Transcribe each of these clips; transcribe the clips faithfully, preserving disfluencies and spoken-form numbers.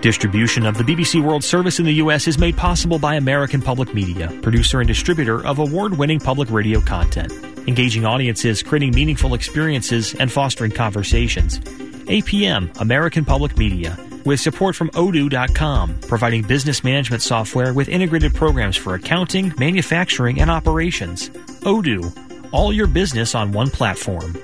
Distribution of the B B C World Service in the U S is made possible by American Public Media, producer and distributor of award-winning public radio content, engaging audiences, creating meaningful experiences, and fostering conversations. A P M, American Public Media, with support from odoo dot com, providing business management software with integrated programs for accounting, manufacturing, and operations. Odoo, all your business on one platform.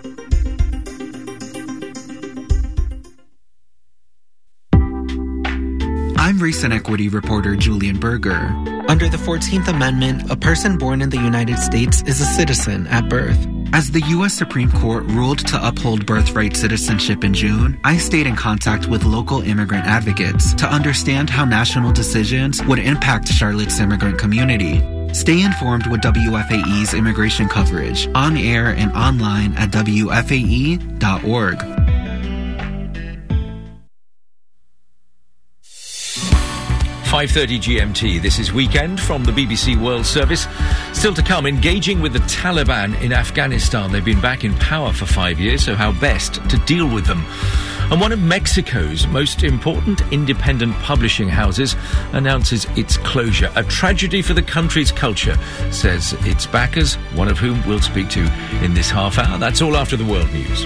I'm recent equity reporter Julian Berger. Under the fourteenth Amendment, a person born in the United States is a citizen at birth. As the U S Supreme Court ruled to uphold birthright citizenship in June, I stayed in contact with local immigrant advocates to understand how national decisions would impact Charlotte's immigrant community. Stay informed with W F A E's immigration coverage, on air and online at W F A E dot org. five thirty G M T, this is Weekend from the B B C World Service. Still to come, engaging with the Taliban in Afghanistan. They've been back in power for five years, so how best to deal with them. And one of Mexico's most important independent publishing houses announces its closure. A tragedy for the country's culture, says its backers, one of whom we'll speak to in this half hour. That's all after the world news.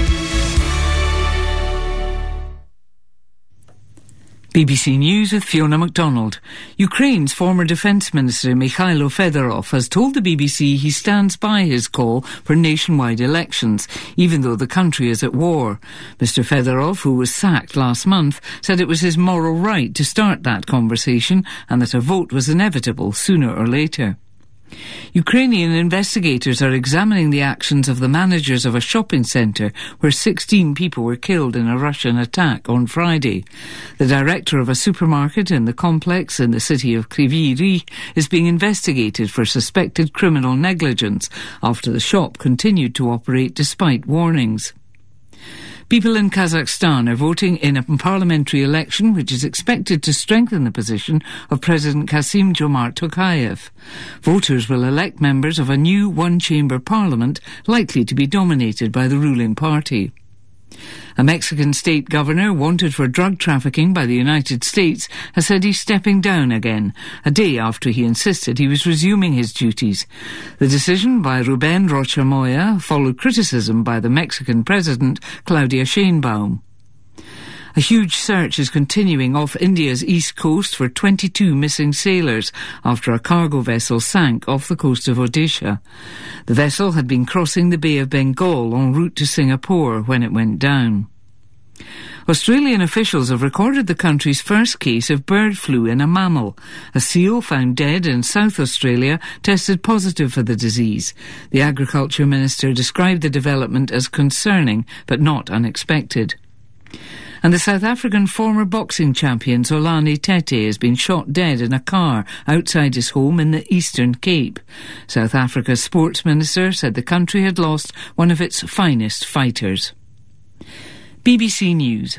B B C News with Fiona MacDonald. Ukraine's former Defence Minister Mikhailo Fedorov has told the B B C he stands by his call for nationwide elections, even though the country is at war. Mister Fedorov, who was sacked last month, said it was his moral right to start that conversation and that a vote was inevitable sooner or later. Ukrainian investigators are examining the actions of the managers of a shopping centre where sixteen people were killed in a Russian attack on Friday. The director of a supermarket in the complex in the city of Kryvyi Rih is being investigated for suspected criminal negligence after the shop continued to operate despite warnings. People in Kazakhstan are voting in a parliamentary election which is expected to strengthen the position of President Kassym-Jomart Tokayev. Voters will elect members of a new one-chamber parliament likely to be dominated by the ruling party. A Mexican state governor wanted for drug trafficking by the United States has said he's stepping down again, a day after he insisted he was resuming his duties. The decision by Ruben Rocha Moya followed criticism by the Mexican president, Claudia Sheinbaum. A huge search is continuing off India's east coast for twenty-two missing sailors after a cargo vessel sank off the coast of Odisha. The vessel had been crossing the Bay of Bengal en route to Singapore when it went down. Australian officials have recorded the country's first case of bird flu in a mammal. A seal found dead in South Australia tested positive for the disease. The Agriculture Minister described the development as concerning but not unexpected. And the South African former boxing champion Zolani Tete has been shot dead in a car outside his home in the Eastern Cape. South Africa's sports minister said the country had lost one of its finest fighters. B B C News.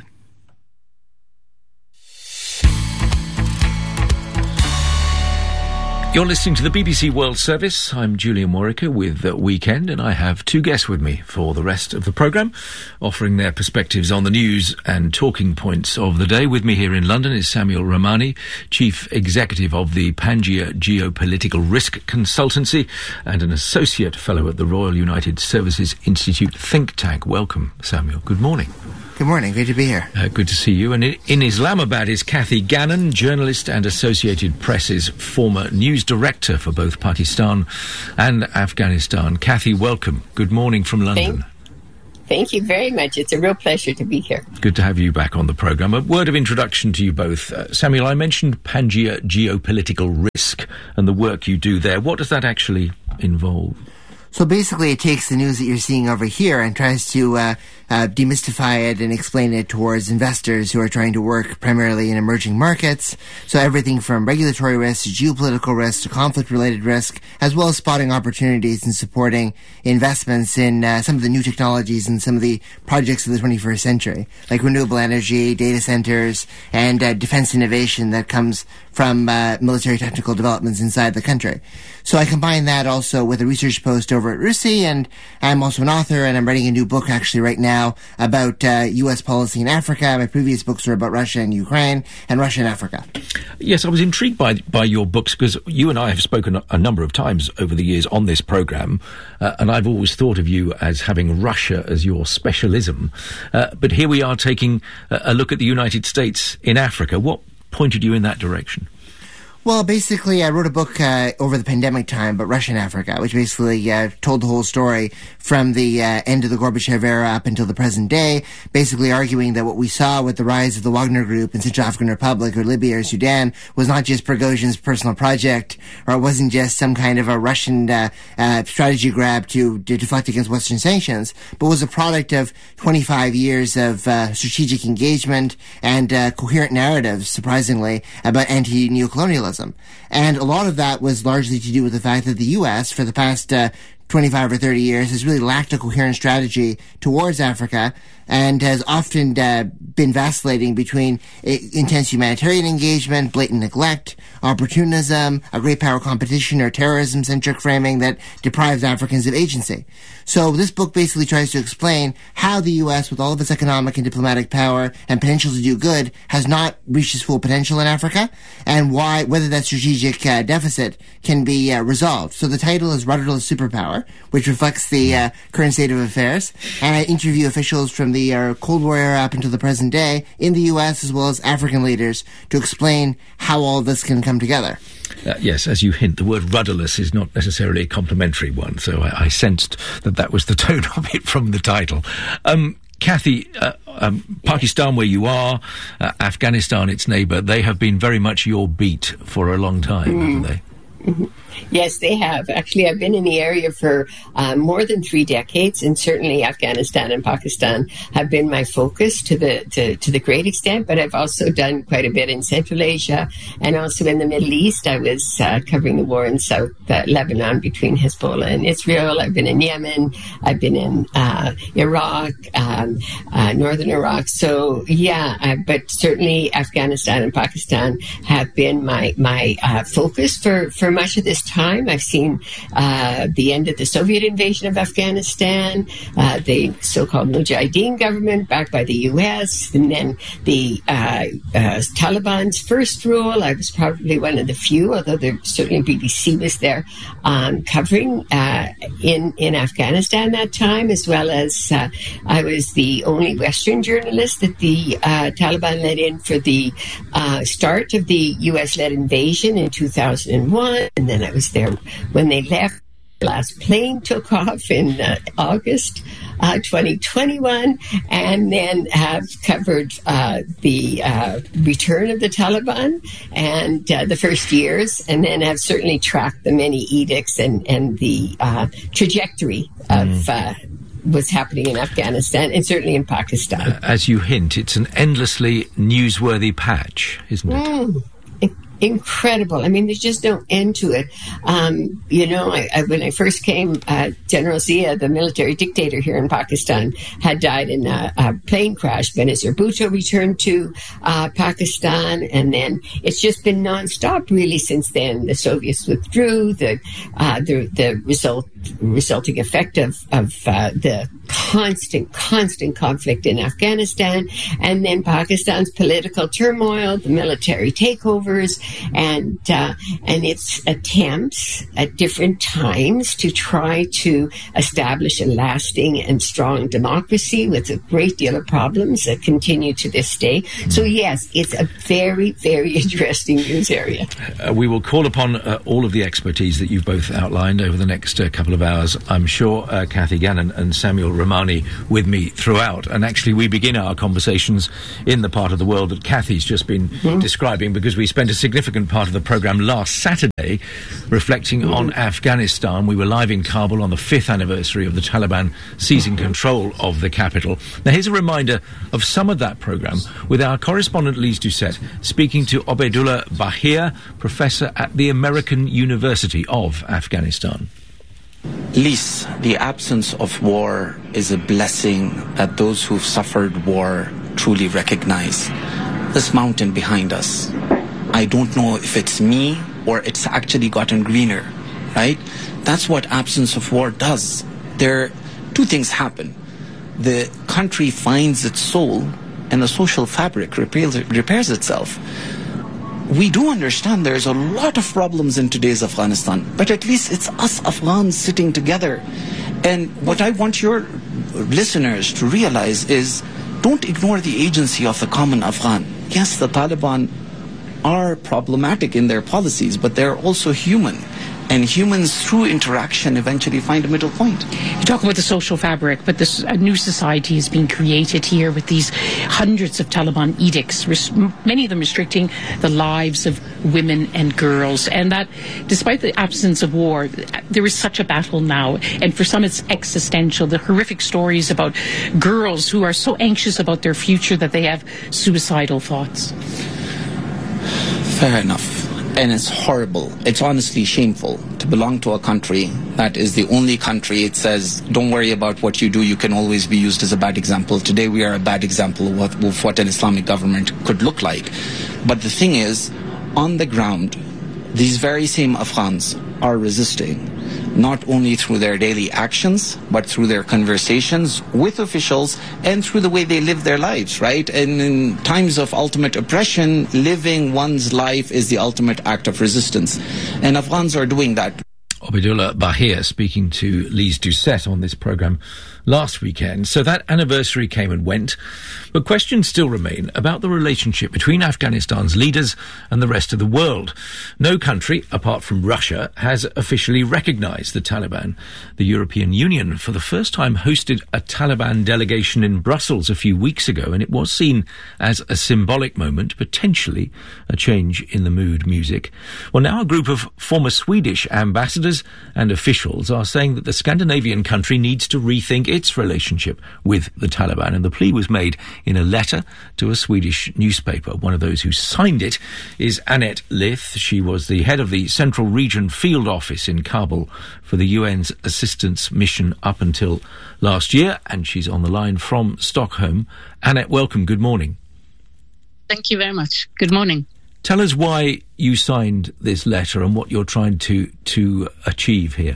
You're listening to the B B C World Service. I'm Julian Warwicker with uh, Weekend, and I have two guests with me for the rest of the programme, offering their perspectives on the news and talking points of the day. With me here in London is Samuel Ramani, Chief Executive of the Pangaea Geopolitical Risk Consultancy and an Associate Fellow at the Royal United Services Institute think tank. Welcome, Samuel. Good morning. Good morning. Great to be here. Uh, good to see you. And in, in Islamabad is Kathy Gannon, journalist and Associated Press's former news director for both Pakistan and Afghanistan. Kathy, welcome. Good morning from London. Thank, thank you very much. It's a real pleasure to be here. Good to have you back on the programme. A word of introduction to you both. Uh, Samuel, I mentioned Pangaea Geopolitical Risk and the work you do there. What does that actually involve? So basically it takes the news that you're seeing over here and tries to uh, uh, demystify it and explain it towards investors who are trying to work primarily in emerging markets. So everything from regulatory risk to geopolitical risk to conflict-related risk, as well as spotting opportunities and supporting investments in uh, some of the new technologies and some of the projects of the twenty-first century, like renewable energy, data centers, and uh, defense innovation that comes from uh, military technical developments inside the country. So I combine that also with a research post over over at R U S I, and I'm also an author, and I'm writing a new book actually right now about uh, U S policy in Africa. My previous books were about Russia and Ukraine, and Russia and Africa. Yes, I was intrigued by by your books because you and I have spoken a, a number of times over the years on this programme, uh, and I've always thought of you as having Russia as your specialism. Uh, but here we are taking a, a look at the United States in Africa. What pointed you in that direction? Well, basically, I wrote a book uh, over the pandemic time about Russia and Africa, which basically uh, told the whole story from the uh, end of the Gorbachev era up until the present day, basically arguing that what we saw with the rise of the Wagner Group in Central African Republic or Libya or Sudan was not just Prigozhin's personal project, or it wasn't just some kind of a Russian uh, uh, strategy grab to, to deflect against Western sanctions, but was a product of twenty-five years of uh, strategic engagement and uh, coherent narratives, surprisingly, about anti-neocolonialism. And a lot of that was largely to do with the fact that the U S, for the past uh, twenty-five or thirty years, has really lacked a coherent strategy towards Africa and has often uh, been vacillating between uh, intense humanitarian engagement, blatant neglect, opportunism, a great power competition, or terrorism-centric framing that deprives Africans of agency. So this book basically tries to explain how the U S, with all of its economic and diplomatic power and potential to do good, has not reached its full potential in Africa, and why, whether that strategic uh, deficit can be uh, resolved. So the title is Rudderless Superpower, which reflects the uh, current state of affairs, and I interview officials from the uh, Cold War era up until the present day in the U S as well as African leaders to explain how all this can come together. Uh, yes, as you hint, the word rudderless is not necessarily a complimentary one, so I, I sensed that that was the tone of it from the title. Um, Kathy, uh, um, Pakistan, where you are, uh, Afghanistan, its neighbour, they have been very much your beat for a long time, mm. haven't they? Mm-hmm. Yes, they have. Actually, I've been in the area for uh, more than three decades, and certainly Afghanistan and Pakistan have been my focus to the to, to the great extent. But I've also done quite a bit in Central Asia and also in the Middle East. I was uh, covering the war in South uh, Lebanon between Hezbollah and Israel. I've been in Yemen. I've been in uh, Iraq, um, uh, northern Iraq. So yeah, uh, but certainly Afghanistan and Pakistan have been my my uh, focus for for much of this time. I've seen uh, the end of the Soviet invasion of Afghanistan, uh, the so-called Mujahideen government backed by the U S, and then the uh, uh, Taliban's first rule. I was probably one of the few, although there, certainly B B C was there um, covering uh, in, in Afghanistan that time, as well as uh, I was the only Western journalist that the uh, Taliban let in for the uh, start of the U S-led invasion in two thousand one, and then I was there when they left. The last plane took off in uh, August uh, twenty twenty-one, and then have covered uh, the uh, return of the Taliban and uh, the first years, and then have certainly tracked the many edicts and, and the uh, trajectory of mm. uh, what's happening in Afghanistan and certainly in Pakistan. Uh, as you hint, it's an endlessly newsworthy patch, isn't it? Mm. Incredible. I mean, there's just no end to it. Um, you know, I, I, when I first came, uh, General Zia, the military dictator here in Pakistan, had died in a, a plane crash. Benazir Bhutto returned to uh, Pakistan, and then it's just been nonstop really since then. The Soviets withdrew. The uh, the, the result resulting effect of of uh, the constant, constant conflict in Afghanistan, and then Pakistan's political turmoil, the military takeovers, and uh, and its attempts at different times to try to establish a lasting and strong democracy with a great deal of problems that continue to this day. So yes, it's a very, very interesting news area. Uh, we will call upon uh, all of the expertise that you've both outlined over the next uh, couple of hours. I'm sure uh, Kathy Gannon and Samuel Romani with me throughout, and actually we begin our conversations in the part of the world that Kathy's just been mm-hmm. describing, because we spent a significant part of the programme last Saturday reflecting mm-hmm. on Afghanistan. We were live in Kabul on the fifth anniversary of the Taliban seizing mm-hmm. control of the capital. Now here's a reminder of some of that programme with our correspondent Lise Doucette speaking to Obaidullah Bahir, professor at the American University of Afghanistan. Lise, the absence of war is a blessing that those who've suffered war truly recognize. This mountain behind us, I don't know if it's me or it's actually gotten greener right? That's what absence of war does. There, two things happen. The country finds its soul, and the social fabric repairs, repairs itself. We do understand there's a lot of problems in today's Afghanistan, but at least it's us Afghans sitting together. And what I want your listeners to realize is, don't ignore the agency of the common Afghan. Yes, the Taliban are problematic in their policies, but they're also human. And humans, through interaction, eventually find a middle point. You talk about the social fabric, but this a new society is being created here with these hundreds of Taliban edicts, res- many of them restricting the lives of women and girls. And that, despite the absence of war, there is such a battle now. And for some, it's existential. The horrific stories about girls who are so anxious about their future that they have suicidal thoughts. Fair enough. And it's horrible. It's honestly shameful to belong to a country that is the only country it says, don't worry about what you do, you can always be used as a bad example. Today we are a bad example of what, of what an Islamic government could look like. But the thing is, on the ground, these very same Afghans are resisting, not only through their daily actions, but through their conversations with officials and through the way they live their lives, right? And in times of ultimate oppression, living one's life is the ultimate act of resistance. And Afghans are doing that. Obidullah Bahir speaking to Lise Doucette on this programme last weekend. So that anniversary came and went, but questions still remain about the relationship between Afghanistan's leaders and the rest of the world. No country, apart from Russia, has officially recognised the Taliban. The European Union, for the first time, hosted a Taliban delegation in Brussels a few weeks ago, and it was seen as a symbolic moment, potentially a change in the mood music. Well, now a group of former Swedish ambassadors and officials are saying that the Scandinavian country needs to rethink its relationship with the Taliban, and the plea was made in a letter to a Swedish newspaper. One of those who signed it is Annette Lith. She was the head of the Central Region Field Office in Kabul for the U N's assistance mission up until last year, and she's on the line from Stockholm. Annette, welcome. Good morning. Thank you very much. Good morning. Tell us why you signed this letter and what you're trying to, to achieve here.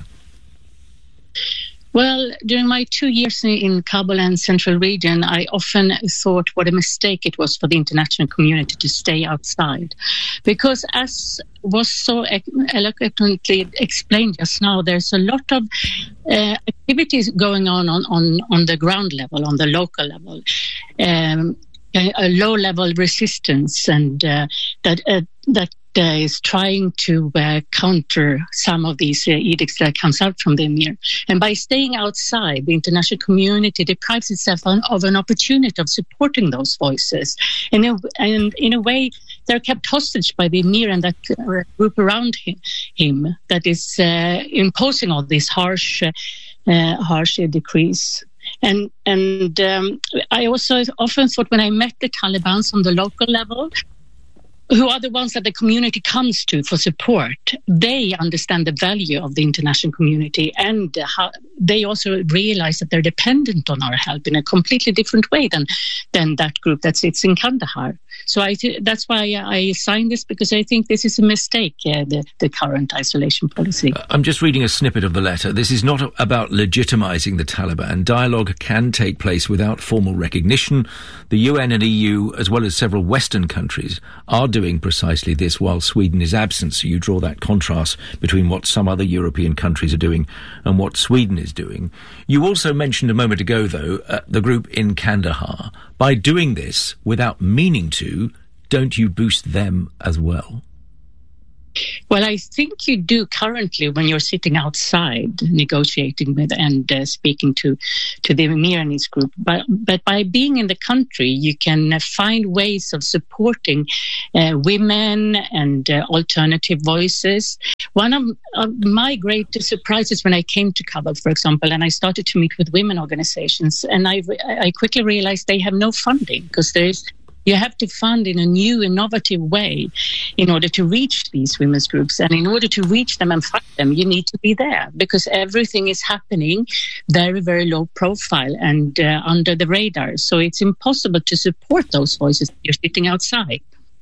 Well, during my two years in Kabul and Central Region, I often thought what a mistake it was for the international community to stay outside. Because as was so eloquently explained just now, there's a lot of uh, activities going on, on on on the ground level, on the local level. Um, a, a low-level resistance and uh, that uh, that uh, is trying to uh, counter some of these uh, edicts that comes out from the emir. And by staying outside, the international community deprives itself on, of an opportunity of supporting those voices. And in, and in a way, they're kept hostage by the emir and that uh, group around him, him that is uh, imposing all these harsh, uh, uh, harsh uh, decrees. And and um, I also often thought when I met the Taliban on the local level, who are the ones that the community comes to for support, they understand the value of the international community, and how they also realize that they're dependent on our help in a completely different way than than that group that sits in Kandahar. So I th- that's why I signed this, because I think this is a mistake, uh, the, the current isolation policy. I'm just reading a snippet of the letter. This is not about legitimizing the Taliban. Dialogue can take place without formal recognition. The U N and E U, as well as several Western countries, are doing precisely this while Sweden is absent. So you draw that contrast between what some other European countries are doing and what Sweden is doing. You also mentioned a moment ago, though, uh, the group in Kandahar. By doing this without meaning to, don't you boost them as well? Well, I think you do currently when you're sitting outside negotiating with and uh, speaking to, to the emir and his group. But, but by being in the country, you can uh, find ways of supporting uh, women and uh, alternative voices. One of, of my great surprises when I came to Kabul, for example, and I started to meet with women organizations, and I, I quickly realized they have no funding because there is You have to fund in a new, innovative way in order to reach these women's groups. And in order to reach them and fund them, you need to be there because everything is happening very, very low profile and uh, under the radar. So it's impossible to support those voices if you're sitting outside.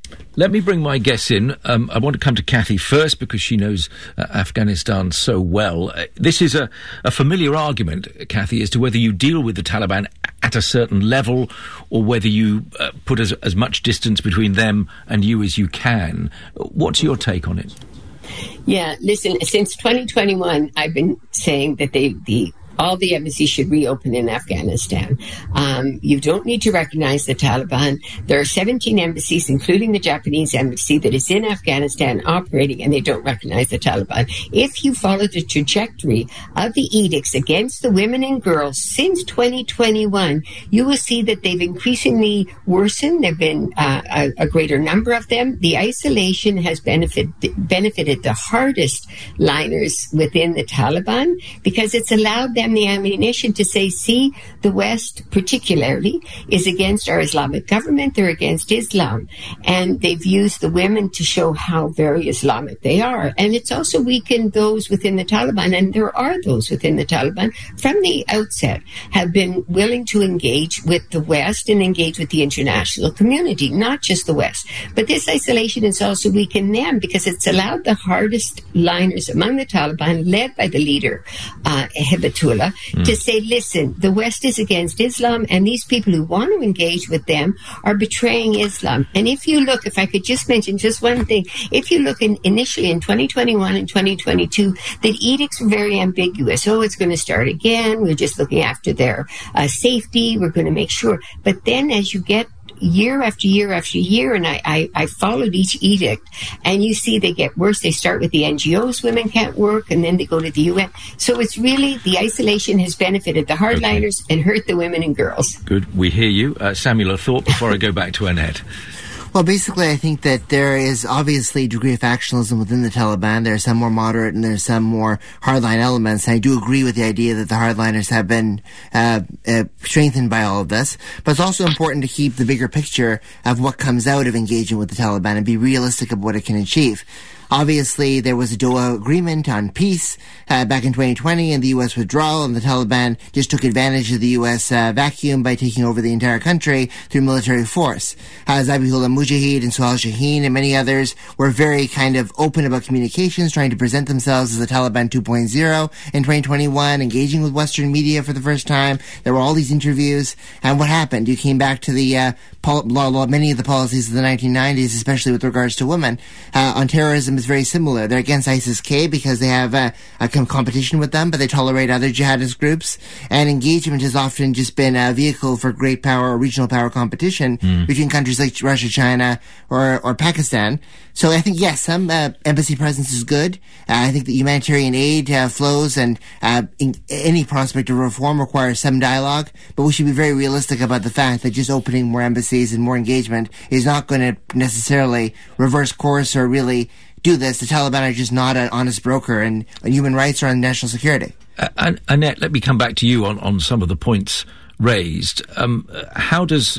Let me bring my guests in. Um, I want to come to Kathy first because she knows uh, Afghanistan so well. Uh, this is a, a familiar argument, Kathy, as to whether you deal with the Taliban at a certain level or whether you uh, put as, as much distance between them and you as you can. What's your take on it? Yeah, listen, since twenty twenty-one, I've been saying that they, the all the embassies should reopen in Afghanistan. Um, you don't need to recognize the Taliban. There are seventeen embassies, including the Japanese embassy, that is in Afghanistan operating, and they don't recognize the Taliban. If you follow the trajectory of the edicts against the women and girls since twenty twenty-one, you will see that they've increasingly worsened. There have been uh, a, a greater number of them. The isolation has benefit, benefited the hardest liners within the Taliban because it's allowed them the ammunition to say, see, the West particularly is against our Islamic government, they're against Islam. And they've used the women to show how very Islamic they are. And it's also weakened those within the Taliban, and there are those within the Taliban from the outset have been willing to engage with the West and engage with the international community, not just the West. But this isolation has also weakened them because it's allowed the hardest liners among the Taliban, led by the leader, uh, Hibatullah, Mm. to say, listen, the West is against Islam, and these people who want to engage with them are betraying Islam. And if you look, if I could just mention just one thing, if you look in, initially in twenty twenty-one and twenty twenty-two, the edicts were very ambiguous. Oh, it's going to start again. We're just looking after their uh, safety. We're going to make sure. But then as you get year after year after year, and I, I, I followed each edict, and you see they get worse. They start with the N G Os, women can't work, and then they go to the U N. So it's really, the isolation has benefited the hardliners okay. and hurt the women and girls. Good, we hear you. Uh, Samuel, a thought before I go back to Annette. Well, basically, I think that there is obviously a degree of factionalism within the Taliban. There are some more moderate and there are some more hardline elements. And I do agree with the idea that the hardliners have been uh, uh, strengthened by all of this. But it's also important to keep the bigger picture of what comes out of engaging with the Taliban and be realistic of what it can achieve. Obviously, there was a Doha agreement on peace uh, back in twenty twenty and the U S withdrawal, and the Taliban just took advantage of the U S uh, vacuum by taking over the entire country through military force. Uh, Zabihullah Mujahid and Suhail Shaheen and many others were very kind of open about communications, trying to present themselves as the Taliban two point oh in twenty twenty-one, engaging with Western media for the first time. There were all these interviews, and what happened? You came back to the uh, pol- law, law, many of the policies of the nineteen nineties, especially with regards to women. Uh, on terrorism is very similar. They're against ISIS-K because they have uh, a com- competition with them, but they tolerate other jihadist groups. And engagement has often just been a vehicle for great power or regional power competition mm. between countries like Russia, China, or, or Pakistan. So I think, yes, some uh, embassy presence is good. Uh, I think that humanitarian aid uh, flows and uh, in, any prospect of reform requires some dialogue, but we should be very realistic about the fact that just opening more embassies and more engagement is not going to necessarily reverse course or really do this. The Taliban are just not an honest broker, and, and human rights are on national security. Uh, Annette, let me come back to you on, on some of the points raised. Um, how does,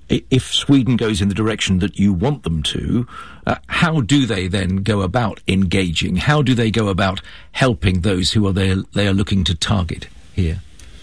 if Sweden goes in the direction that you want them to, uh, how do they then go about engaging? How do they go about helping those who are they, they are looking to target here?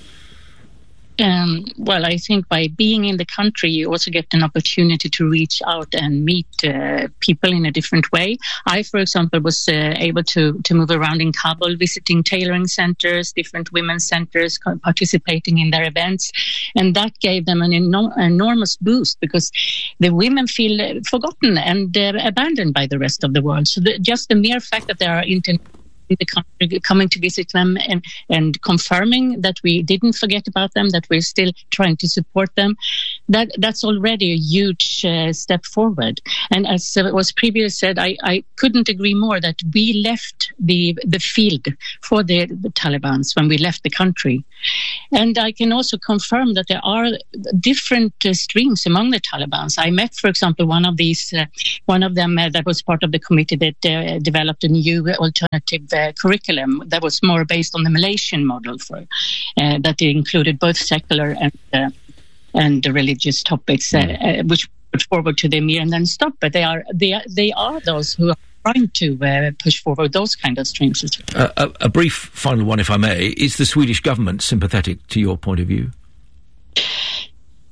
Um, well, I think by being in the country, you also get an opportunity to reach out and meet uh, people in a different way. I, for example, was uh, able to, to move around in Kabul, visiting tailoring centers, different women's centers, participating in their events. And that gave them an eno- enormous boost because the women feel forgotten and uh, abandoned by the rest of the world. So the, just the mere fact that there are internet the country coming to visit them and, and confirming that we didn't forget about them, that we're still trying to support them, that that's already a huge uh, step forward. And as uh, was previously said, I, I couldn't agree more that we left the the field for the, the Taliban when we left the country. And I can also confirm that there are different uh, streams among the Taliban. I met, for example, one of these, uh, one of them uh, that was part of the committee that uh, developed a new alternative uh, curriculum that was more based on the Malaysian model for uh, that included both secular and uh, and the religious topics, uh, uh, which put forward to the emir and then stop. But they are they are, they are those who are trying to uh, push forward those kind of streams. Uh, a, a brief final one, if I may. Is the Swedish government sympathetic to your point of view?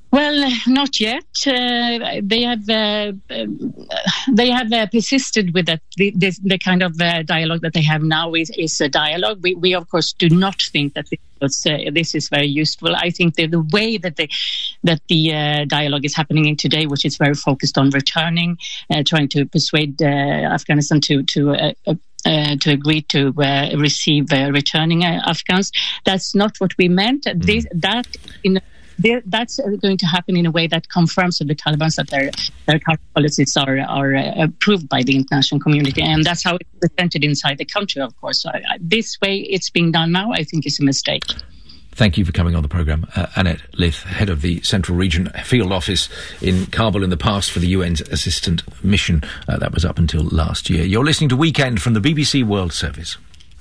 Well, not yet. Uh, they have uh, they have uh, persisted with that. The, the, the kind of uh, dialogue that they have now is, is a dialogue. We, we of course do not think that this, was, uh, this is very useful. I think that the way that they, that the uh, dialogue is happening in today, which is very focused on returning, uh, trying to persuade uh, Afghanistan to to. Uh, uh, Uh, to agree to uh, receive uh, returning uh, Afghans. That's not what we meant. Mm. This, that in that's going to happen in a way that confirms to the Taliban that their their current policies are are uh, approved by the international community, and that's how it's presented inside the country. Of course, so, uh, this way it's being done now, I think, is a mistake. Thank you for coming on the programme. Uh, Annette Lith, head of the Central Region Field Office in Kabul in the past for the U N's Assistant Mission. Uh, that was up until last year. You're listening to Weekend from the B B C World Service.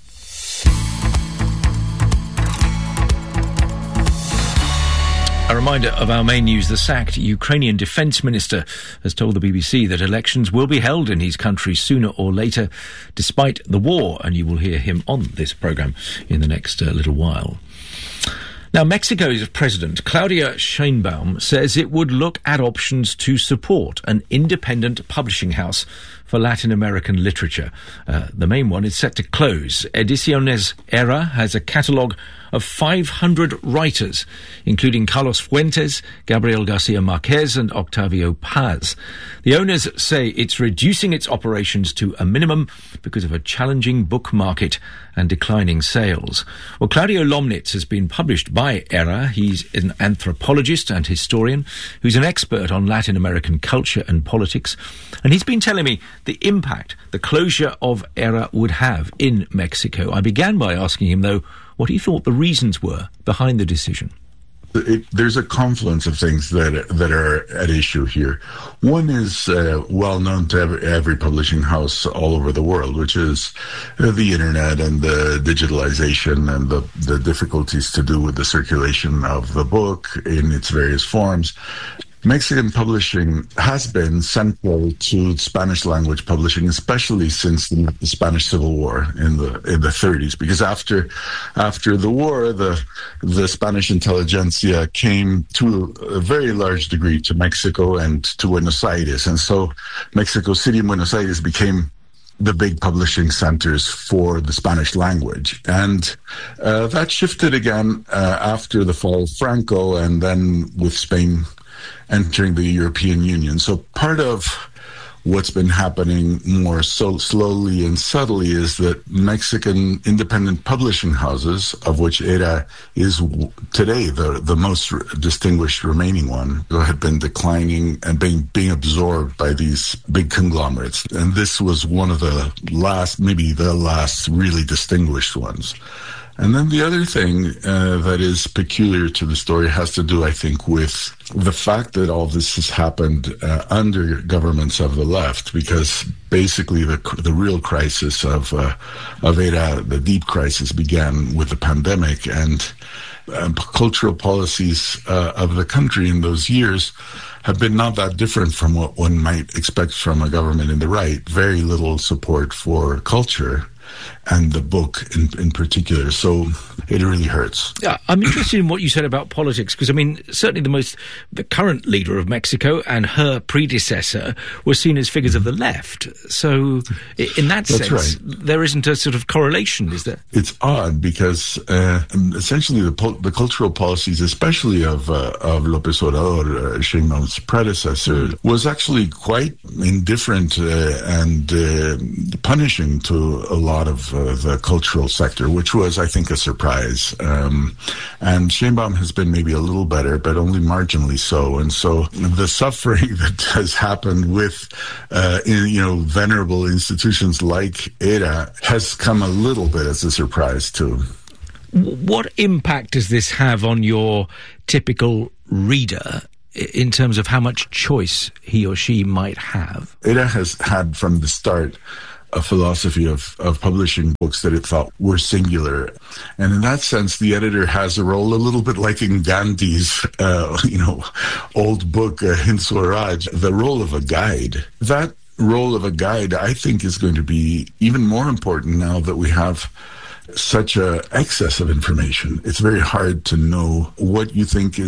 A reminder of our main news. The sacked Ukrainian defence minister has told the B B C that elections will be held in his country sooner or later, despite the war, and you will hear him on this programme in the next uh, little while. Now, Mexico's President Claudia Sheinbaum says it would look at options to support an independent publishing house for Latin American literature. Uh, the main one is set to close. Ediciones Era has a catalogue of five hundred writers, including Carlos Fuentes, Gabriel Garcia Marquez and Octavio Paz. The owners say it's reducing its operations to a minimum because of a challenging book market and declining sales. Well, Claudio Lomnitz has been published by Era. He's an anthropologist and historian who's an expert on Latin American culture and politics, and he's been telling me the impact the closure of Era would have in Mexico. I began by asking him, though, what he thought the reasons were behind the decision. It, there's a confluence of things that that are at issue here. One is uh, well known to every, every publishing house all over the world, which is uh, the internet and the digitalization and the, the difficulties to do with the circulation of the book in its various forms. Mexican publishing has been central to Spanish language publishing, especially since the, the Spanish Civil War in the in the thirties. Because after after the war, the the Spanish intelligentsia came to a very large degree to Mexico and to Buenos Aires, and so Mexico City and Buenos Aires became the big publishing centers for the Spanish language. And uh, that shifted again uh, after the fall of Franco, and then with Spain entering the European Union. So part of what's been happening more so slowly and subtly is that Mexican independent publishing houses, of which Era is today the, the most distinguished remaining one, had been declining and being, being absorbed by these big conglomerates. And this was one of the last, maybe the last really distinguished ones. And then the other thing uh, that is peculiar to the story has to do, I think, with the fact that all this has happened uh, under governments of the left, because basically the the real crisis of uh, of Era, the deep crisis, began with the pandemic, and uh, cultural policies uh, of the country in those years have been not that different from what one might expect from a government in the right. Very little support for culture and the book in, in particular. So it really hurts. Yeah, I'm interested in what you said about politics, because, I mean, certainly the most, the current leader of Mexico and her predecessor were seen as figures of the left. So in that That's sense, right. there isn't a sort of correlation, is there? It's odd because uh, essentially the pol- the cultural policies, especially of uh, of López Obrador, uh, Sheinbaum's predecessor, was actually quite indifferent uh, and uh, punishing to a lot of uh, the cultural sector, which was, I think, a surprise. Um, and Sheinbaum has been maybe a little better, but only marginally so. And so the suffering that has happened with, uh, in, you know, venerable institutions like Era has come a little bit as a surprise too. What impact does this have on your typical reader in terms of how much choice he or she might have? Era has had from the start a philosophy of, of publishing books that it thought were singular. And in that sense, the editor has a role a little bit like in Gandhi's, uh, you know, old book, uh, Hind Swaraj, the role of a guide. That role of a guide, I think, is going to be even more important now that we have such a excess of information. It's very hard to know what you think is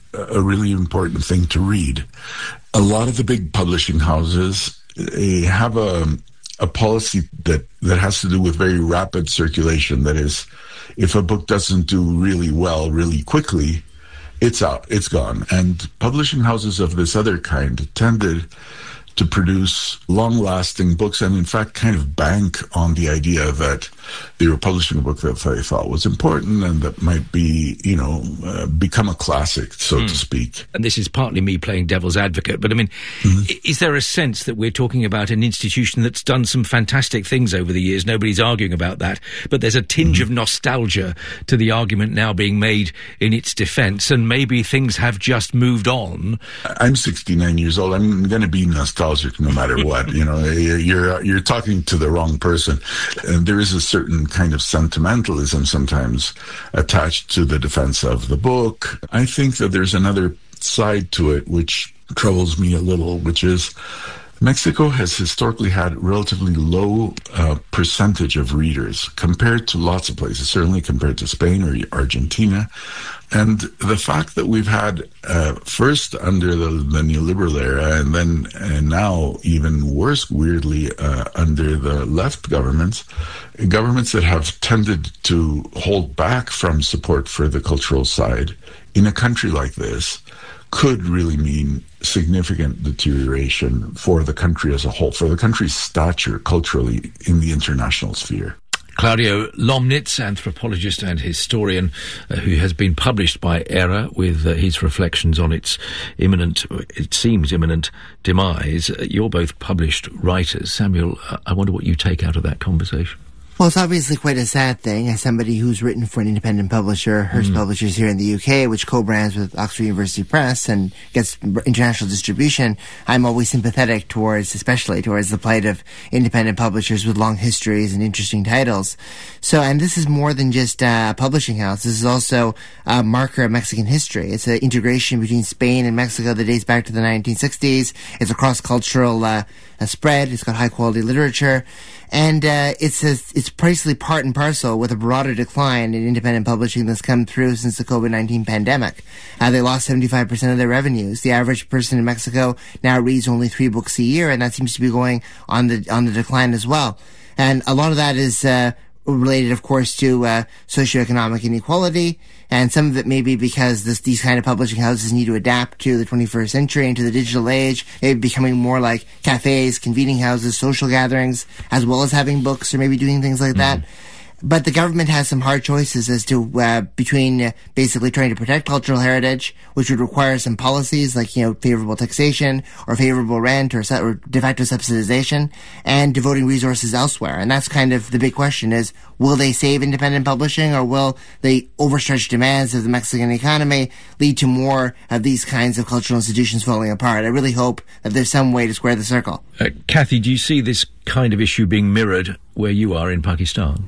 a really important thing to read. A lot of the big publishing houses uh, have a, a policy that, that has to do with very rapid circulation. That is, if a book doesn't do really well really quickly, it's out, it's gone. And publishing houses of this other kind tended to produce long-lasting books and, in fact, kind of bank on the idea that they were publishing a book that they thought was important and that might be, you know, uh, become a classic, so mm. to speak. And this is partly me playing devil's advocate, but I mean, mm-hmm. is there a sense that we're talking about an institution that's done some fantastic things over the years? Nobody's arguing about that, but there's a tinge mm-hmm. of nostalgia to the argument now being made in its defence, and maybe things have just moved on. I'm sixty-nine years old. I'm going to be nostalgic no matter what. You know, you're you're talking to the wrong person. And there is a certain kind of sentimentalism sometimes attached to the defense of the book. I think that there's another side to it which troubles me a little, which is Mexico has historically had relatively low uh, percentage of readers compared to lots of places, certainly compared to Spain or Argentina. And the fact that we've had, uh, first under the, the neoliberal era, and then and now even worse, weirdly, uh, under the left governments, governments that have tended to hold back from support for the cultural side in a country like this, could really mean significant deterioration for the country as a whole, for the country's stature culturally in the international sphere. Claudio Lomnitz, anthropologist and historian, uh, who has been published by ERA with uh, his reflections on its imminent, it seems imminent, demise. Uh, you're both published writers. Samuel, uh, I wonder what you take out of that conversation. Well, it's obviously quite a sad thing. As somebody who's written for an independent publisher, Hearst mm. Publishers here in the U K, which co-brands with Oxford University Press and gets international distribution, I'm always sympathetic towards, especially towards the plight of independent publishers with long histories and interesting titles. So, and this is more than just a publishing house. This is also a marker of Mexican history. It's an integration between Spain and Mexico that dates back to the nineteen sixties. It's a cross-cultural uh, a spread. It's got high-quality literature. And uh, it's a, it's precisely part and parcel with a broader decline in independent publishing that's come through since the COVID nineteen pandemic. Uh, they lost seventy-five percent of their revenues. The average person in Mexico now reads only three books a year, and that seems to be going on the on the decline as well. And a lot of that is uh, related, of course, to uh, socioeconomic inequality, and some of it may be because this, these kind of publishing houses need to adapt to the twenty-first century and to the digital age, maybe becoming more like cafes, convening houses, social gatherings, as well as having books or maybe doing things like mm. that. But the government has some hard choices as to uh, between uh, basically trying to protect cultural heritage, which would require some policies like, you know, favorable taxation or favorable rent or, or de facto subsidization, and devoting resources elsewhere. And that's kind of the big question is, will they save independent publishing, or will the overstretched demands of the Mexican economy lead to more of these kinds of cultural institutions falling apart? I really hope that there's some way to square the circle. Uh, Kathy, do you see this kind of issue being mirrored where you are in Pakistan?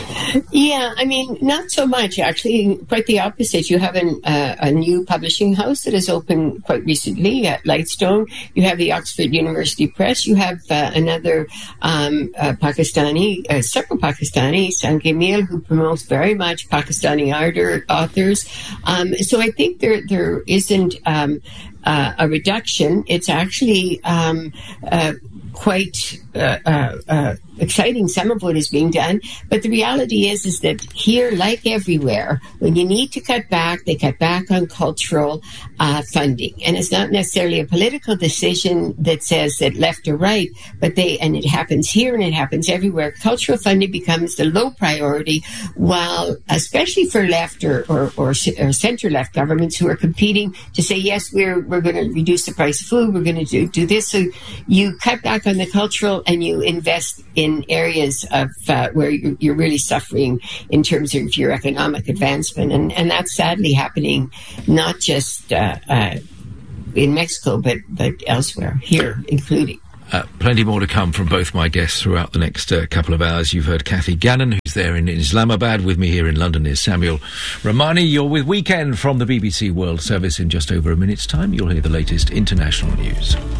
Yeah, I mean, not so much, actually. Quite the opposite. You have an, uh, a new publishing house that has opened quite recently at Lightstone. You have the Oxford University Press. You have uh, another um, uh, Pakistani, uh, several Pakistani, Sanjay Meel, who promotes very much Pakistani authors. Um, so I think there there isn't um, uh, a reduction. It's actually um, uh, quite uh, uh, uh, exciting, some of what is being done. But the reality is, is that here, like everywhere, when you need to cut back, they cut back on cultural uh, funding. And it's not necessarily a political decision that says that left or right, but they, and it happens here and it happens everywhere. Cultural funding becomes the low priority, while, especially for left or, or, or, or center-left governments who are competing to say, yes, we're, we're going to reduce the price of food, we're going to do, do this. So you cut back on the cultural and you invest in areas of uh, where you're, you're really suffering in terms of your economic advancement. And, and that's sadly happening not just uh, uh, in Mexico, but, but elsewhere, here including. Uh, plenty more to come from both my guests throughout the next uh, couple of hours. You've heard Kathy Gannon, who's there in, in Islamabad. With me here in London is Samuel Ramani. You're with Weekend from the B B C World Service. In just over a minute's time, you'll hear the latest international news.